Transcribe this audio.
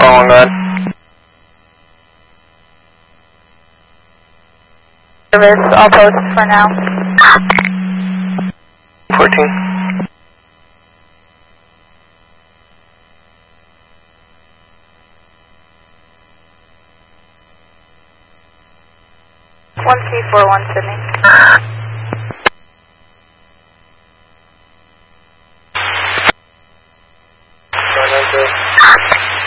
Long, go ahead. Service, all posts for now. 14. One C41 Sydney.